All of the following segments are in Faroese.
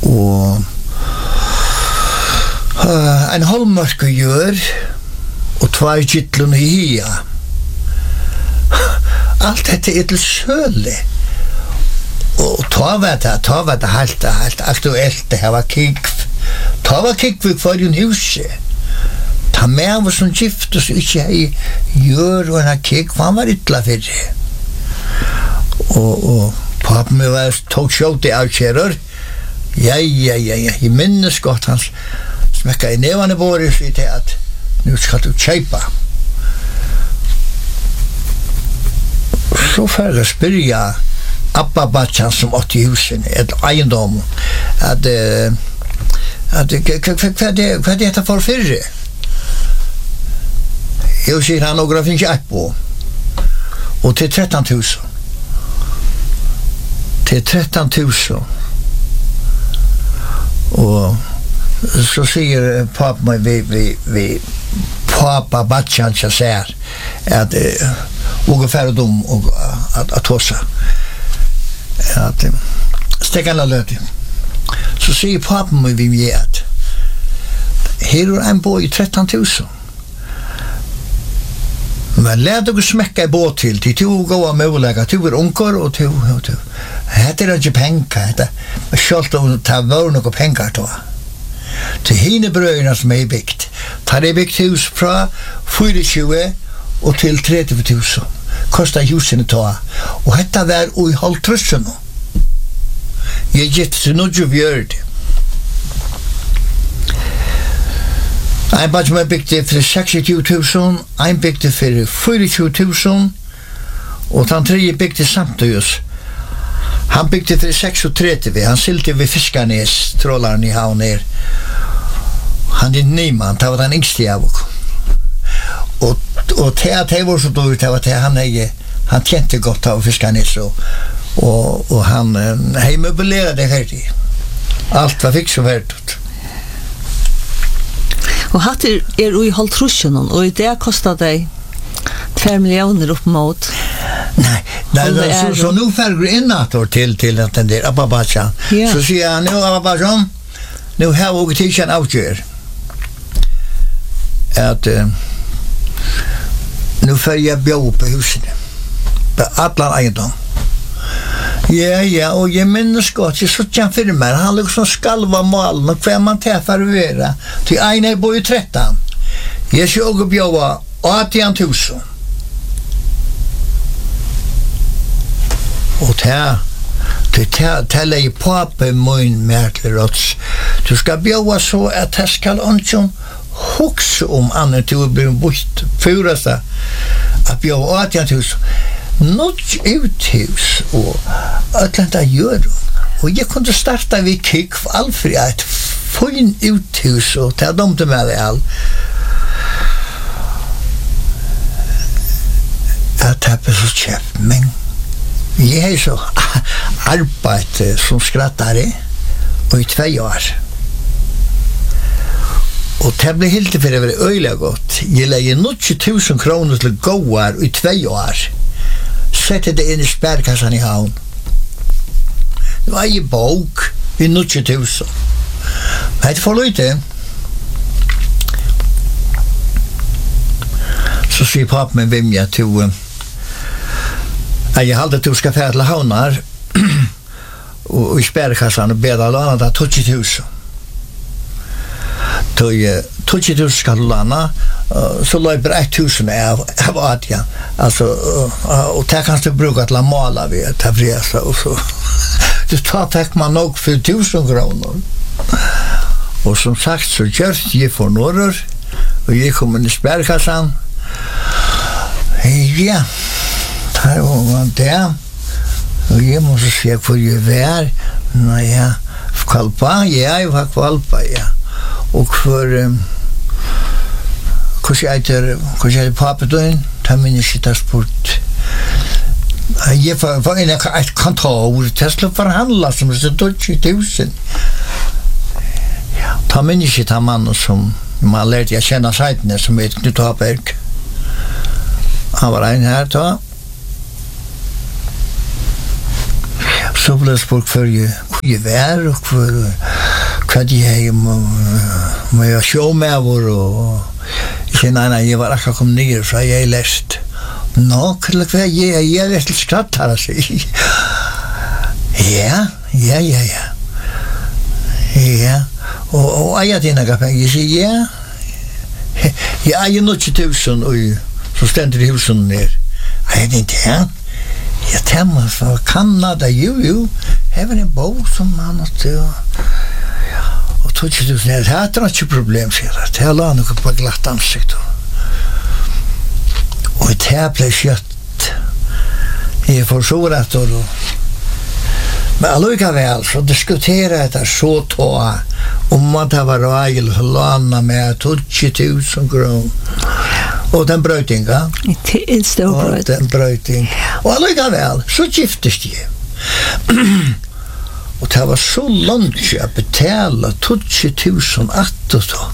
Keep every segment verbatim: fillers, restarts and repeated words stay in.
og uh, en halvmørke gjør og tvær gytlun i hia. Alt dette er til søle. Og ta var det, ta var det helt, helt aktuelt, det her var kikv. Ta var kikv for en huset. Ta med var som giftes, ikke jeg gjør og en kikv, han var ytla fyrir. Og, og pappen min var tog sjåt i avkjærer. Ja, ja, ja, ja, jeg minnes godt hans smekka i nevane båret sier til at nu skal du kjeipa. Så får jeg spyrja Abba Batjan som åtte i husen, et eiendom, at, at hva er det dette for fyrre? Jeg sier han noen finnes ikke på, og til tretton tusen. Til tretton tusen. Og så sier pappa meg, vi, vi, vi pappa Batjan som sier at ungefär dom och att att tossa att stäcka la löte så ser pappa mig vi vet här är en boy tretton tusen men lät du smäcka i båt till till två goda möjligheter till vår onkor och till till heter det ju pengar det skalt och ta var några pengar då till hine bröderna som är byggt tar det byggt hus från tjugofyra og til trettio tusen kostar husen ta og hetta var og i halvtrussen jeg gitt til noe vjørd ein badge med bygde for seksogtjúgu tusen ein bygde for fýraogtjúgu tusen og han tredje bygde samtidig han bygde for seksogtretti han silte ved Fiskarnes trålaren i havner han er nyman det var den yngste av og og te at det var så dårlig det var til han er han tjente godt av Fiskarnes og, og, og han hei møbeleret det her alt var fikk så verdt og hatt er, er i halvtrusjen og det kostet deg två miljoner upp mot nei, nei så, så nu färger innator till till att den där Abba Batjan yeah. Så säger han nu Abba Batjan nu har vi tidsen avgör att uh, nu får jag bjå på husen på alla egendom ja, ja, och jag minns gott jag såg han för mig han liksom skalva malen och kvar man träffar över till en är bo i tretton jag såg bjå åttio tusen och här det täller ju på på min märklirots du ska bjå så att det ska onchon hooks om annat du blir bort förrasa att bjå åttio tusen nåt uthus och Atlanta gör och jag kunde starta vid kick Alfred ett fin uthus och ta dem till mig all att ha på så chef men jag är så arbete som skrattare och i två år och det blir helt för det var öliga gott jag lägger nitton tusen kronor till goar i två år sätter det in i spärrkassan i havn det var ju bok i nitton tusen det är för lite så säger pappa med vem jag tog jag hade att du ska färd till havnar och i spärrkassan och beda låna det tjugo tusen då jag tjugo tusen ska låna så löper ett tusen av av att ja alltså och det kan du bruka att la mala vid ta fresa och så det tar tack man nog för tusen kronor och som sagt så just ge för några och jag kommer i spärrkassan ja tar och det och jag måste se för ju vär nej ja kvalpa ja jag har kvalpa ja och för Kanske heter kanske heter pappa då in ta min skita sport jag var var en ett kontor Tesla förhandla som så tjugo tusen ja ta min skita man som man lärde jag känna sajten som heter Knut Haberg han var en här då så blev sport för ju gevær og hva de er med jeg sjå med og ikke nei, nei, jeg var akkurat kom ned fra jeg lest nå, hva er jeg jeg er litt skratt her ja, ja, ja, ja ja og, og eier dine penger jeg sier ja jeg eier noe tusen og så stender i husen der eier det ikke ja ja, temmer fra Kanada jo, jo hever en bok som han har til og tog ikke tusen her det er ikke problem sier det det er la noe på glatt ansikt og det er ble kjøtt jeg får så rett og men allikevel så diskuterer jeg det så tå om at det var regel så lana med tjugo tusen kron og den brøytinga det er stor brøyting og den brøyting og allikevel så giftes de og det var så langt å betale tjugo tusen att og så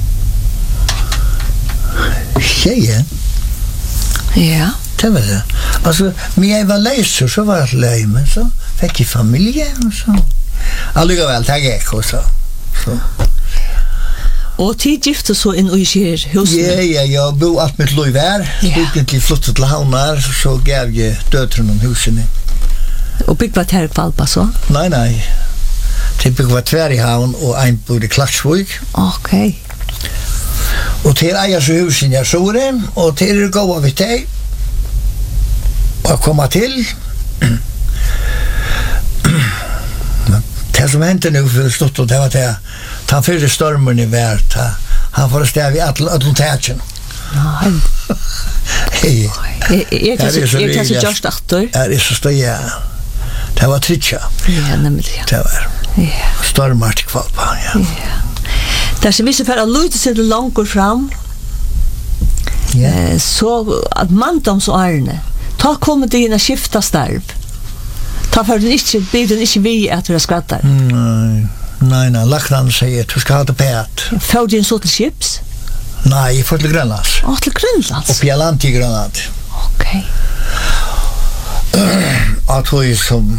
tjejen ja det var det altså men jeg var leiser så var jeg lei men så fikk jeg familie og så allikevel det er ikke så så og tid gifte så inn og skjer huset ja, ja, ja, bo alt mitt lov her egentlig flottet til Havnar så gav jeg døtren om husene og bygg var her kvalpa så? nei, nei det bygg var tver i Havn og en bor i Klaksvøk ok og til eier så husene jeg så det og til er gå av i teg og komma til det som hendte nu for stått og det var det han fyrre stormen i vær han får stå i alle tætjen nei jeg tar så just aktor ja, det er så stå ja det var tritja ja, nemlig ja det var stormar til kvalpa ja det er så hvis jeg får lute seg langt fram så at manndomsårene ta kommer det inn å skifta starv ta for den ikke blir den ikke vi at du er skrattar nei nei nei lakran sier du skal ha det pæt får du en så til skips nei jeg får til Grønlands å til Grønlands oppe i land til Grønland ok at hun som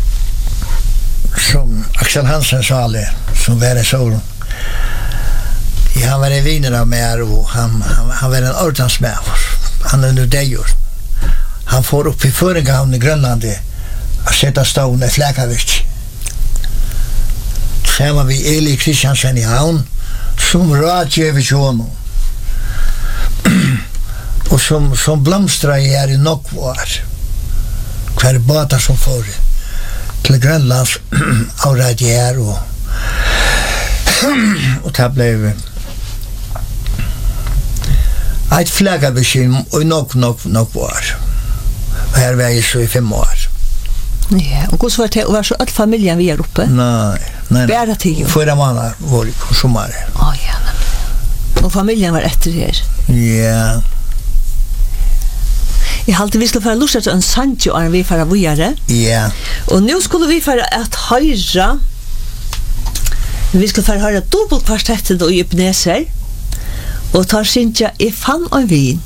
som Axel Hansen sa det som var en sol ja, han var en viner av meg og han, han, han var en ordansmæver han er nu dejor han får upp i Förenhavn i Grönland att sätta stån i Fläkavik sen vi Eli Kristiansen i Havn som rådgivit honom och som, som blomstrar i här i Nockvar hver båtar som får till Grönlands avradjer och och det blev ett Fläkavik och nok nok nok var og her var jeg så i fem år ja, og hvordan var det å være så all familien vi er oppe? nei, nei, nei. Bæra til jo Fyra måneder var det på sommaren å ja, nemlig og familien var etter her ja jeg halte vi skulle fara lustet til en sandjo og vi fara vujare ja og nå skulle vi fara at høyra vi skulle fara høyra dobbeltkvartettet og Ebenezer og tar Sintja jeg fann en vin